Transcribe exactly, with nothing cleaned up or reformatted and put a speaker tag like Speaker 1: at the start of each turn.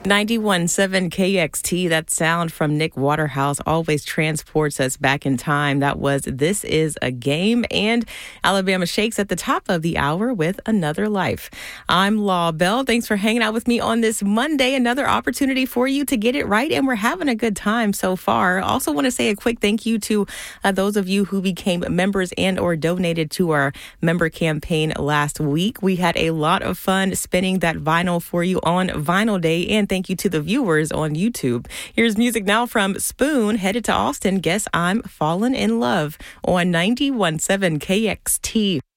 Speaker 1: ninety-one point seven K X T, that sound from Nick Waterhouse always transports us back in time. That was This Is a Game, and Alabama Shakes at the top of the hour with Another Life. I'm Law Bell. Thanks for hanging out with me on this Monday. Another opportunity for you to get it right, and we're having a good time so far. Also want to say a quick thank you to uh, those of you who became members and or donated to our member campaign last week. We had a lot of fun spinning that vinyl for you on Vinyl Day, and thank you to the viewers on YouTube. Here's music now from Spoon, headed to Austin. Guess I'm Fallen in Love on ninety-one point seven K X T.